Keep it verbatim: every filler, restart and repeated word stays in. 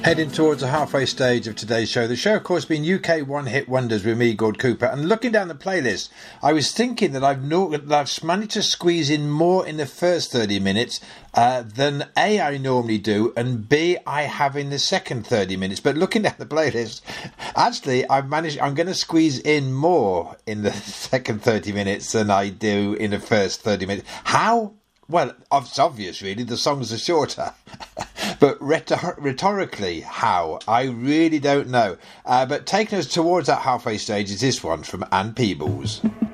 Heading towards the halfway stage of today's show. The show, of course, being U K one-hit wonders with me, Gord Cooper. And looking down the playlist, I was thinking that I've, no, that I've managed to squeeze in more in the first thirty minutes uh, than A, I normally do, and B, I have in the second thirty minutes. But looking down the playlist, actually, I've managed. I'm going to squeeze in more in the second thirty minutes than I do in the first thirty minutes. How? Well, it's obvious, really. The songs are shorter. But rhetor- rhetorically, how? I really don't know. Uh, but taking us towards that halfway stage is this one from Anne Peebles.